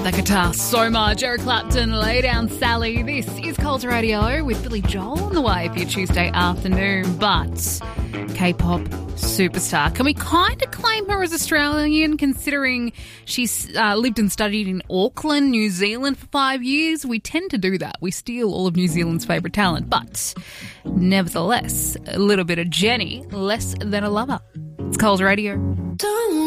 that guitar so much. Eric Clapton, Lay Down Sally. This is Coles Radio with Billy Joel on the way for your Tuesday afternoon. But K-pop superstar, can we kind of claim her as Australian considering she's lived and studied in Auckland, New Zealand for 5 years? We tend to do that. We steal all of New Zealand's favourite talent. But nevertheless, a little bit of Jenny, Less Than a Lover. It's Coles Radio.